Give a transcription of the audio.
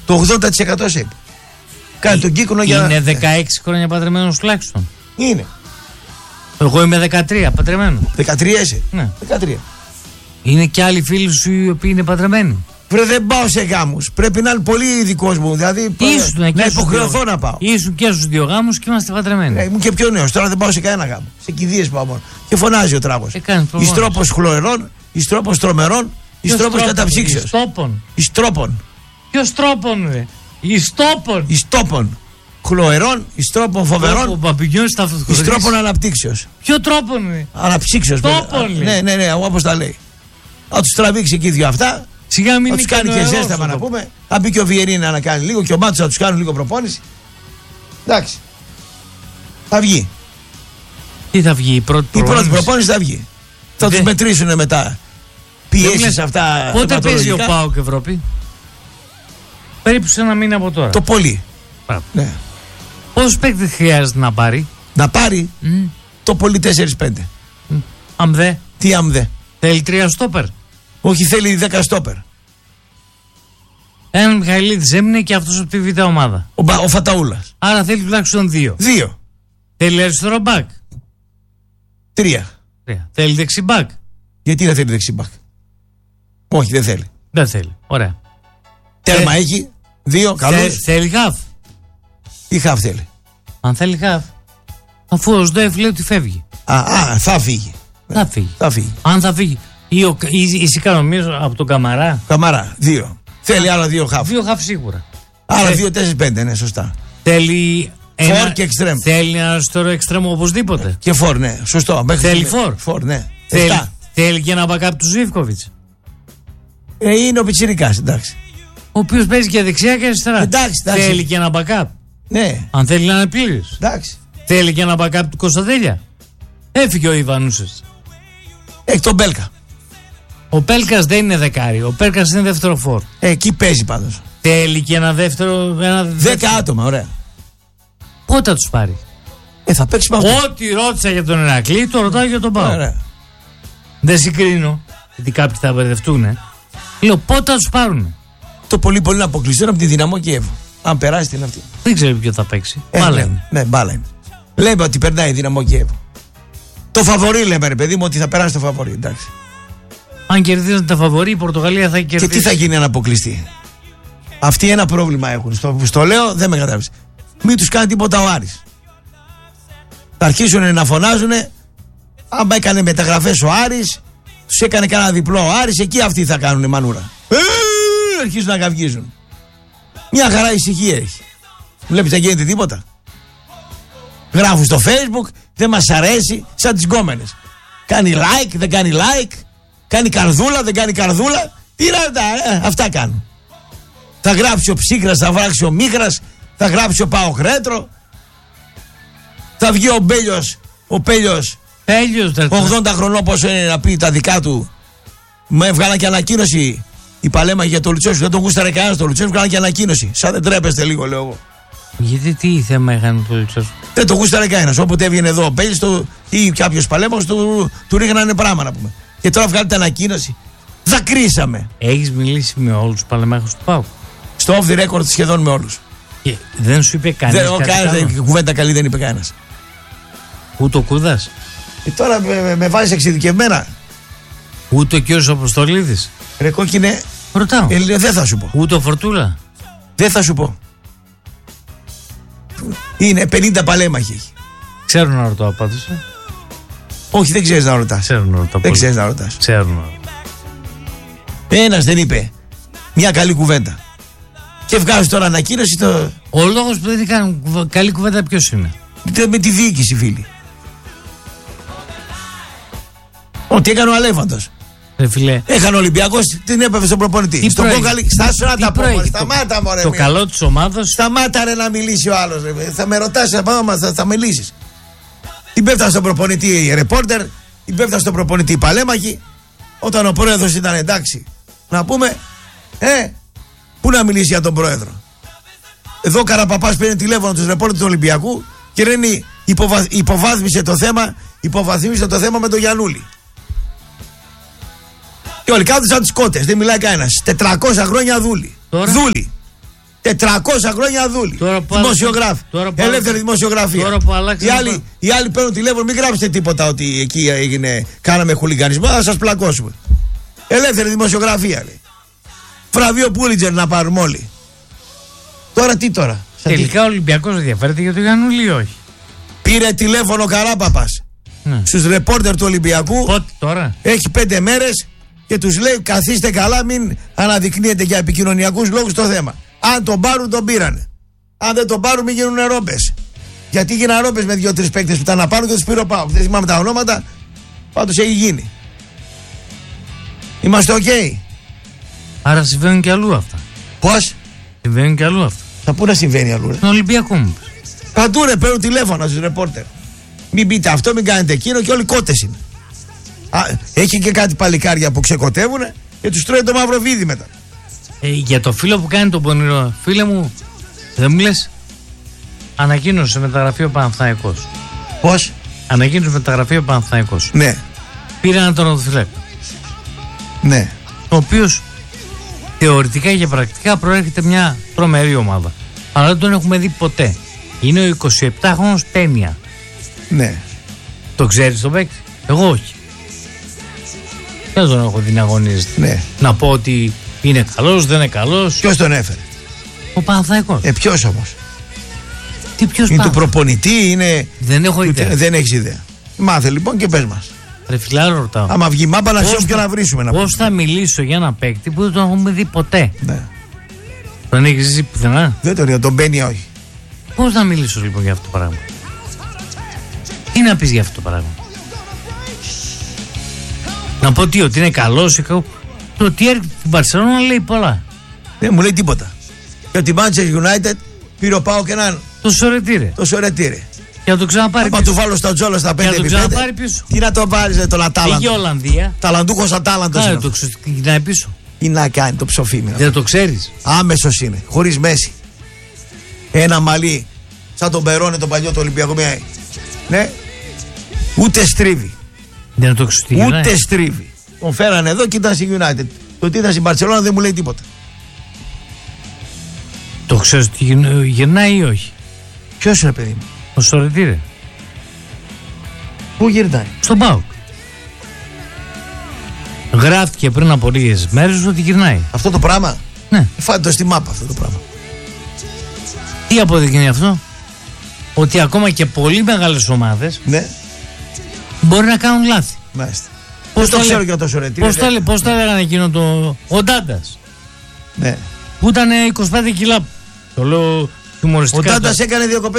Το 80% σε είπε. Κάνει τον κύκνο για. Είναι 16 χρόνια παντρεμένος τουλάχιστον. Είναι. Εγώ είμαι 13 παντρεμένο. 13 είσαι. Ναι. 13. Είναι και άλλοι φίλοι σου οι οποίοι είναι παντρεμένοι. Βρε, δεν πάω σε γάμους. Πρέπει να είναι πολύ ειδικό μου. Δηλαδή να υποχρεωθώ να πάω. Ήσουν και στους 2 γάμους και είμαστε παντρεμένοι. Ήμουν και πιο νέος. Τώρα δεν πάω σε κανένα γάμο. Σε κηδείες πάω μόνο. Και φωνάζει ο τράγος. Εις τρόπος χλωερών, εις τρόπος τρομερών, εις τρόπος καταψύξεως. Εις τρόπων. Ποιος τρόπον, ρε. Εις τόπων. Χλωερών, εις τρόπων φοβερών, εις τρόπων αναπτύξεως. Ποιο τρόπον, ρε. Αναψύξεως. Ναι, όπως τα λέει. Θα τους τραβήξει εκεί 2 αυτά. Σιγά μην θα τους κάνει και ζέσταμα να πούμε. Θα μπει και ο Βιερίνα να κάνει λίγο και ο Μάτσος θα τους κάνουν λίγο προπόνηση. Εντάξει. Θα βγει. Τι θα βγει, η πρώτη προπόνηση θα βγει. Θα τους μετρήσουν μετά. Πιέσεις αυτά. Πότε παίζει ο ΠΑΟΚ Ευρώπη? Περίπου σε 1 μήνα από τώρα. Το πολύ. Ναι. Πόσους παίκτες χρειάζεται να πάρει? Να πάρει το πολύ 4-5. Αμδέ. Τι αμδέ? Θέλει 3 στόπερ. Όχι, θέλει 10 στόπερ. Έναν Μιχαηλίδης έμεινε και αυτός από τη β' ομάδα. Ο Φαταούλας. Άρα θέλει τουλάχιστον 2. Θέλει αριστερό μπακ. 3. Θέλει δεξιμπακ. Γιατί δεν θέλει δεξιμπακ? Όχι, δεν θέλει. Δεν θέλει. Ωραία. Τέρμα έχει. 2 καλούς. Θέλει χαφ. Τι χαφ θέλει? Αν θέλει χαφ. Αφού ο ΣΔΕΦ λέει ότι φεύγει. Θα φύγει. Θα φύγει. Αν θα φύγει. Είσαι ικανοποιημένος από τον Καμαρά? Καμαρά, 2. Θέλει άλλα 2 χαφ. 2 χαφ σίγουρα. Άλλα 2-4-5, ναι, σωστά. Θέλει. Φορ και εξτρέμ. Θέλει ένα αριστερό εξτρέμ οπωσδήποτε. Και φορ, ναι, σωστό. Θέλει φορ. Φορ, ναι. Θέλει και ένα backup του Ζίβκοβιτς. Είναι ο Πιτσιρικάς, εντάξει. Ο οποίος παίζει και δεξιά και αριστερά. Εντάξει. Θέλει και ένα backup. Ναι. Αν θέλει να είναι πλήρης. Εντάξει. Θέλει και ένα backup του Κωνσταντέλια. Έφυγε ο Ιβανούσες. Έχει τον Μπέλκα. Ο Πέλκας δεν είναι δεκάρι. Ο Πέλκας είναι δεύτερο φόρ. Εκεί παίζει πάντως. Θέλει και ένα δεύτερο. 10 άτομα, ωραία. Πότε θα τους πάρει? Θα παίξει με αυτό. Ό,τι ρώτησα για τον Ηρακλή, το ρωτάω για τον ΠΑΟΚ. Δεν συγκρίνω. Γιατί κάποιοι θα μπερδευτούν. Λέω πότε θα τους πάρουν? Το πολύ να αποκλειστούν από τη Δυναμό Κιέβ. Αν περάσει την αυτή. Δεν ξέρω ποιο θα παίξει. Μπάλα είναι. Ναι, μπάλα είναι. Λέμε ότι περνάει η Δυναμό Κιέβ. Το φαβορί λέμε, ρε παιδί μου, ότι θα περάσει το φαβορί. Εντάξει. Αν κερδίζουν τα φαβορί, η Πορτογαλία θα κερδίσει. Και τι θα γίνει αν αποκλειστεί? Αυτοί ένα πρόβλημα έχουν. Στο λέω, δεν με κατάλαβες. Μην τους κάνει τίποτα ο Άρης. Θα αρχίσουν να φωνάζουν. Αν έκανε μεταγραφές ο Άρης, τους έκανε κανένα διπλό ο Άρης, εκεί αυτοί θα κάνουν μανούρα. Αρχίζουν να καυγίζουν. Μια χαρά ησυχία έχει. Βλέπεις να γίνεται τίποτα? Γράφουν στο Facebook, δεν μας αρέσει, σαν τις γκόμενες. Κάνει like, δεν κάνει like. Κάνει καρδούλα, δεν κάνει καρδούλα. Τι είναι αυτά, αυτά κάνουν. Θα γράψει ο Ψύχρας, θα γράψει ο Μίχρας, θα γράψει ο Πάοκ Ρέτρο. Θα βγει ο Μπέλιος, ο Πέλιος, 80 χρονών πόσο είναι να πει τα δικά του. Με έβγαλαν και ανακοίνωση η Παλέμα για το Λουτσέσκου. Δεν τον γούσταρε κανένας το Λουτσέσκου, έβγαλαν και ανακοίνωση. Σαν δεν τρέπεστε λίγο, λέω εγώ. Γιατί τι θέμα είχαν το Λουτσέσκου? Δεν τον γούσταρε κανένας. Όποτε έβγαινε εδώ ο Μπέλιος ή κάποιος Παλέμος, του ρίχνανε πράγμα να πούμε. Και τώρα βγάλετε ανακοίνωση. Δακρύσαμε. Έχεις μιλήσει με όλους τους παλεμάχους του ΠΑΟΚ? Στο off the record σχεδόν με όλους. Δεν σου είπε κανένας? Κουβέντα καλή δεν είπε κανένας. Ούτε ο Κούδας? Τώρα με βάζεις εξειδικευμένα. Ούτε ο κύριος Αποστολίδης? Ρε κόκκινε. Ρωτάω. Δεν θα σου πω. Ούτε ο Φορτούλα? Δεν θα σου πω. Είναι 50 παλέμαχοι έχει. Ξέρουν να ρωτάω πάντως. Όχι, δεν ξέρεις να ρωτάς. Δεν ξέρεις να ρωτάς. Ένας δεν είπε μια καλή κουβέντα. Και βγάζει τώρα ανακοίνωση το... Ο λόγος που δεν έκανε καλή κουβέντα ποιος είναι? Με τη διοίκηση, φίλοι. Ό,τι έκανε ο Αλέφαντος. Έχανε ο Ολυμπιακός, την έπεφε στον προπονητή. Στον Κόκαλη, στάσου να τα πω. Σταμάτα, μωρέ. Το καλό της ομάδας. Σταμάτα, ρε, να μιλήσει ο άλλος. Θα με ρωτάς, θα μιλήσεις. Την πέφτανε στον προπονητή η ρεπόρτερ, την πέφτανε στον προπονητή η Παλέμαχη. Όταν ο πρόεδρος ήταν εντάξει, να πούμε, πού να μιλήσει για τον πρόεδρο? Εδώ ο Καραπαπάς παίρνει τηλέφωνο τους ρεπόρτερ του Ολυμπιακού και λένε υποβάθμισε το θέμα με τον Γιαννούλη. Και όλοι κάτω σαν τις κότες, δεν μιλάει κανένας. 400 χρόνια δούλη. 400 400 χρόνια δούλοι. Δημοσιογράφοι. Ελεύθερη δημοσιογραφία. Οι άλλοι παίρνουν τηλέφωνο, μην γράψετε τίποτα ότι εκεί κάναμε χουλιγανισμό, θα σας πλακώσουμε. Ελεύθερη δημοσιογραφία, λέει. Βραβείο Πούλιτζερ να πάρουμε όλοι. Τώρα τι τώρα. Τελικά ο Ολυμπιακός ενδιαφέρεται για το Γιαννούλη ή όχι? Πήρε τηλέφωνο ο Καράπαπας στους ρεπόρτερ του Ολυμπιακού. Πότε τώρα? Έχει 5 μέρες και τους λέει καθίστε καλά, μην αναδεικνύετε για επικοινωνιακούς λόγους το θέμα. Αν τον πάρουν, τον πήρανε. Αν δεν τον πάρουν, μην γίνουν ρόμπες. Γιατί γίνανε ρόμπες με 2-3 παίκτες που ήταν να πάρουν και τους πήρε ο ΠΑΟΚ. Δεν θυμάμαι τα ονόματα. Πάντως έχει γίνει. Είμαστε οκ. Άρα συμβαίνουν και αλλού αυτά. Πώς? Συμβαίνουν και αλλού αυτά. Θα πού να συμβαίνει αλλού, ρε? Στον Ολυμπιακό μου. Παντού, ρε, παίρνουν τηλέφωνα στους ρεπόρτερ. Μην πείτε αυτό, μην κάνετε εκείνο και όλοι κότες είναι. Έχει και κάτι παλικάρια που ξεκοτεύουν και τους τρώει το μαυροβίδι μετά. Για το φίλο που κάνει τον πονηρό, φίλε μου, δεν μου λες, ανακοίνωσε μεταγραφή ο Παναθηναϊκός. Πώς? Ανακοίνωσε μεταγραφή ο Παναθηναϊκός. Ναι. Πήρε έναν τερματοφύλακα. Ναι. Ο οποίος θεωρητικά και πρακτικά προέρχεται μια τρομερή ομάδα. Αλλά δεν τον έχουμε δει ποτέ. Είναι ο 27χρονος Τένια. Ναι. Το ξέρεις τον παίκτη? Εγώ όχι. Δεν τον έχω δει να αγωνίζεται. Ναι. Να πω ότι είναι καλός, δεν είναι καλός. Ποιος τον έφερε? Ο Παναθηναϊκός. Ποιος όμως? Τι ποιος? Είναι του προπονητή, είναι. Δεν έχω ιδέα. Δεν έχεις ιδέα. Μάθε λοιπόν και πες μας. Ρε φιλάρο, ρωτάω. Άμα βγει μάπα να σώσουμε και να βρίσουμε. Πώς θα μιλήσω για ένα παίκτη που δεν τον έχουμε δει ποτέ? Ναι. Τον έχεις δει πουθενά? Δεν τον είδα, τον μπαίνει όχι. Πώς να μιλήσω λοιπόν για αυτό το πράγμα? Τι να πεις για αυτό το πράγμα? Να πω τι, ότι είναι καλός ή κακός? Το ότι έρχεται στην Μπαρσελόνα λέει πολλά. Δεν μου λέει τίποτα. Και ότι η Manchester United πήρε ο ΠΑΟΚ έναν. Το σωρετήρε. Το σωρετήρε. Και να το ξαναπάρει πίσω. Άμα του βάλω στα τζόλα στα 5 επί 5. Και να το ξαναπάρει πίσω. Τι να το πάρεις τον Ατάλαντο? Πήγε Ολλανδία. Ταλαντούχος Ατάλαντος. Άρα το ξεκινάει πίσω. Τι να κάνει το ψοφίμιο? Δεν το ξέρεις? Άμεσος είναι, χωρίς μέση. Ένα μαλλί σαν τον Περόνε το παλιό του Ολυμπιακού. Ναι. Ούτε στρίβει. Δεν το ξεκινάει. Ούτε στρίβει. Τον φέρανε εδώ και ήταν στη United. Το ότι ήταν στην Μπαρσελόνα δεν μου λέει τίποτα. Το ξέρεις ότι γυρνάει ή όχι? Ποιος είναι, παιδί μου? Ο Σωρετήρε. Πού γυρνάει? Στον ΠΑΟΚ. Γράφτηκε πριν από λίγες μέρες ότι γυρνάει. Αυτό το πράγμα? Ναι. Φάτε το στη μάπα αυτό το πράγμα. Τι αποδεικνύει αυτό? Ότι ακόμα και πολύ μεγάλες ομάδες, ναι, μπορεί να κάνουν λάθη. Μάλιστα. Πώς το ξέρω για το Σωρετήρε? Πώς το έλεγαν εκείνο ο Ντάντας? Ναι. Που ήταν 25 κιλά. Το λέω χιουμοριστικά. Ο Ντάντας έκανε διακοπές